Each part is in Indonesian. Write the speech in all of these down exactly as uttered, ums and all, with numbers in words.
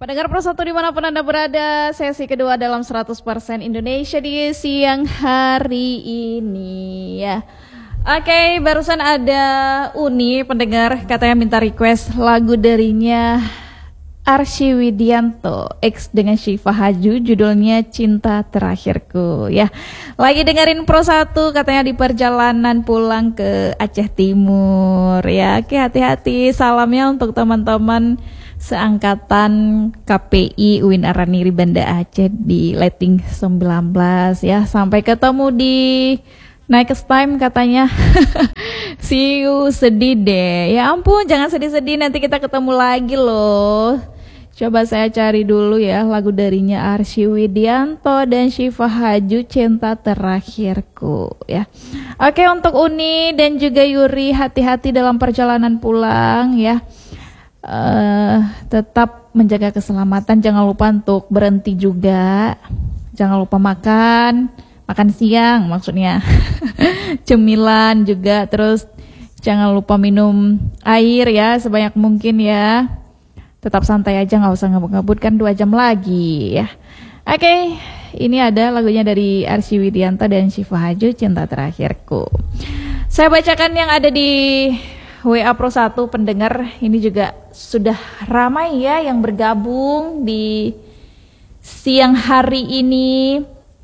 Pendengar Pro satu dimanapun Anda berada, sesi kedua dalam seratus persen Indonesia di siang hari ini ya. Oke, barusan ada Uni pendengar katanya minta request lagu darinya Arsy Widianto X dengan Syifa Haju, judulnya Cinta Terakhirku ya. Lagi dengerin Pro satu katanya di perjalanan pulang ke Aceh Timur ya. Oke, hati-hati, salamnya untuk teman-teman seangkatan K P I U I N Araniri Banda Aceh di Letting sembilan belas ya. Sampai ketemu di next time katanya. See you, sedih deh. Ya ampun, jangan sedih-sedih, nanti kita ketemu lagi loh. Coba saya cari dulu ya lagu darinya Arsy Widianto dan Syifa Haju, Cinta Terakhirku ya. Oke, untuk Uni dan juga Yuri, hati-hati dalam perjalanan pulang ya. Uh, tetap menjaga keselamatan, jangan lupa untuk berhenti juga, jangan lupa makan makan siang maksudnya cemilan juga, terus jangan lupa minum air ya sebanyak mungkin ya, tetap santai aja, nggak usah ngebut-ngebut kan dua jam lagi ya. Oke, okay, ini ada lagunya dari Arsy Widianto dan Syifa Haju, Cinta Terakhirku. Saya bacakan yang ada di W A Pro satu pendengar, ini juga sudah ramai ya yang bergabung di siang hari ini.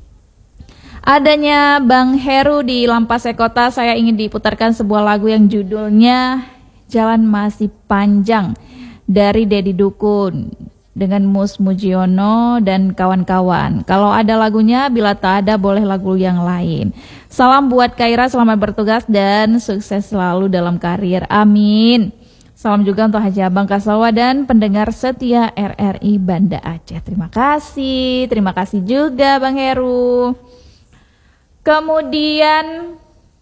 Adanya Bang Heru di Lampase Kota, saya ingin diputarkan sebuah lagu yang judulnya Jalan Masih Panjang dari Dedi Dukun dengan Mus Mujiono dan kawan-kawan. Kalau ada lagunya, bila tak ada boleh lagu yang lain. Salam buat Kaira, selamat bertugas dan sukses selalu dalam karir. Amin. Salam juga untuk Haji Abang Kasawa dan pendengar setia R R I Banda Aceh. Terima kasih. Terima kasih juga Bang Heru. Kemudian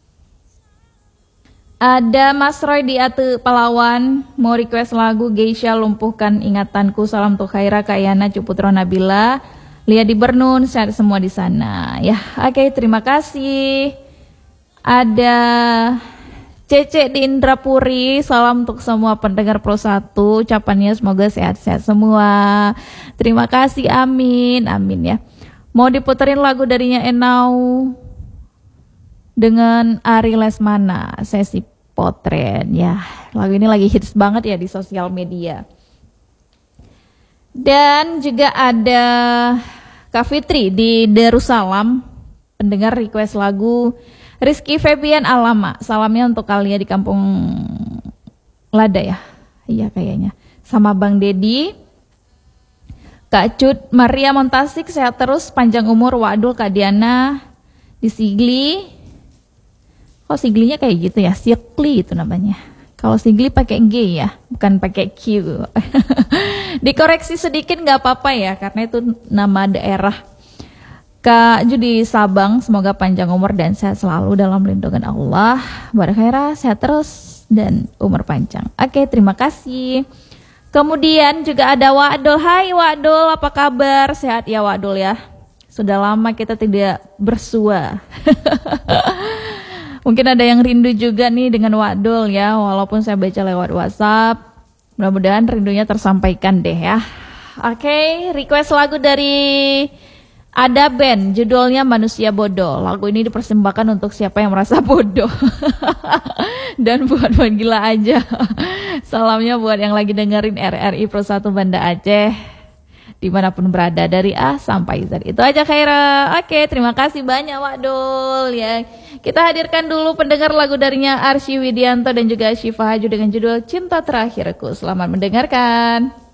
ada Mas Roy di Ate Palawan, mau request lagu Geisha Lumpuhkan Ingatanku. Salam untuk Khaira, Kayana, Cuputro, Nabila, Lia di Bernun, sehat semua di sana ya. Oke, terima kasih. Ada Cece di Indrapuri, salam untuk semua pendengar Pro satu, ucapannya semoga sehat-sehat semua. Terima kasih, amin, amin ya. Mau diputerin lagu darinya Enau dengan Ari Lesmana, Sesi Potret ya. Lagu ini lagi hits banget ya di sosial media. Dan juga ada Kak Fitri di Darussalam, pendengar request lagu Rizky Febian Alama. Salamnya untuk kalian di Kampung Lada ya. Iya kayaknya. Sama Bang Dedi, Kak Cut, Maria Montasik, sehat terus, panjang umur, Wadul, Kak Diana di Sigli. Oh, Siglinya kayak gitu ya, Sikli itu namanya. Kalau Sigli pakai G ya, bukan pakai Q. Dikoreksi sedikit nggak apa-apa ya, karena itu nama daerah. Kak Judi Sabang, semoga panjang umur dan sehat selalu dalam lindungan Allah. Barakhairah, sehat terus dan umur panjang. Oke, terima kasih. Kemudian juga ada Wadul. Hai Wadul, apa kabar? Sehat ya Wadul ya. Sudah lama kita tidak bersua. Mungkin ada yang rindu juga nih dengan Wadul ya, walaupun saya baca lewat WhatsApp. Mudah-mudahan rindunya tersampaikan deh ya. Oke, request lagu dari Ada Band, judulnya Manusia Bodoh. Lagu ini dipersembahkan untuk siapa yang merasa bodoh. Dan buat-buat gila aja. Salamnya buat yang lagi dengerin R R I Pro satu Banda Aceh, dimanapun berada dari A sampai Z. Itu aja Khaira. Oke, terima kasih banyak Wadul ya. Kita hadirkan dulu pendengar lagu darinya Arsy Widianto dan juga Syifa Haju dengan judul Cinta Terakhirku. Selamat mendengarkan.